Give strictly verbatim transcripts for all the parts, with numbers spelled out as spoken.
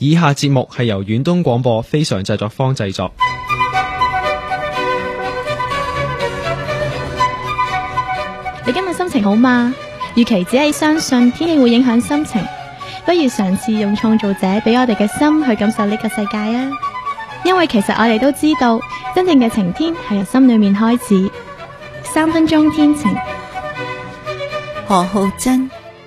以下節目係由遠東廣播非常製作坊製作。 你今日心情好嗎？與其只係相信天氣會影響心情，不如嘗試用創造者俾我哋嘅心去感受呢個世界啊！因為其實我哋都知道，真正嘅晴天係由心裏面開始。三分鐘天晴。 何浩珍。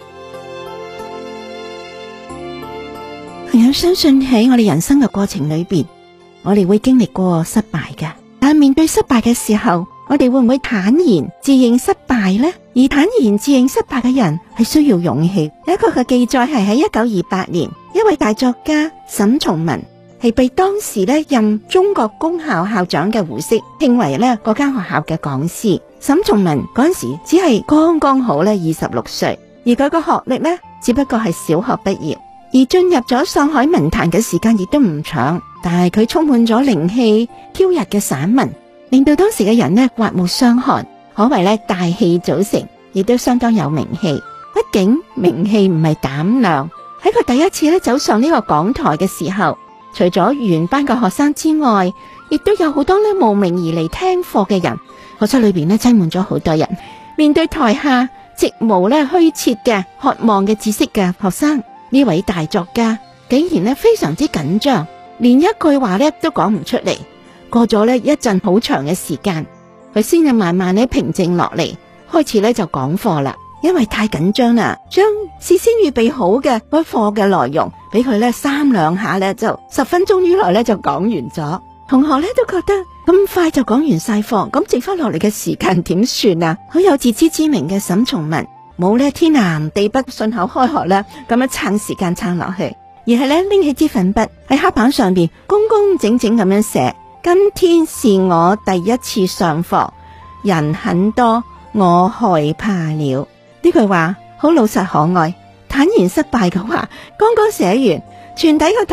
朋友，相信喺我哋人生嘅過程裏邊，我哋會經歷過失敗嘅。但係面對失敗嘅時候，我哋會唔會坦然自認失敗呢？而坦然自認失敗嘅人係需要勇氣。有一個嘅記載係喺一九二八年，一位大作家沈從文係被當時咧任中國公校校長嘅胡適聘為咧嗰間學校嘅講師。沈從文嗰陣時只係剛剛好咧二十六歲，而佢個學歷咧只不過係小學畢業。而進入咗上海文壇嘅時間亦都唔長，但係佢充滿咗靈氣飄逸嘅散文，令到當時嘅人呢刮目相看，可謂咧大器早成，亦都相當有名氣。畢竟名氣唔係膽量。喺佢第一次咧走上呢個講台嘅時候，除咗原班嘅學生之外，亦都有好多咧慕名而嚟聽課嘅人。課室裏邊咧擠滿咗好多人，面對台下直無咧虛設嘅渴望嘅知識嘅學生，呢位大作家竟然咧非常之緊張，連一句話咧都講唔出嚟。過咗咧一陣好長嘅時間，佢先至慢慢咧平靜落嚟，開始咧就講課啦。因為太緊張啦，將事先預備好嘅嗰課嘅內容俾佢咧三兩下咧就十分鐘以內咧就講完咗。同學咧都覺得咁快就講完晒課，咁剩翻落嚟嘅時間點算啊？好有自知之明嘅沈從文，冇咧天南地北順口開學啦，咁樣撐時間撐落去，而係咧拎起支粉筆喺黑板上邊工工整整咁樣寫：今天是我第一次上課，人很多，我害怕了。呢句話好老實可愛，坦然失敗嘅話剛剛寫完，全體嘅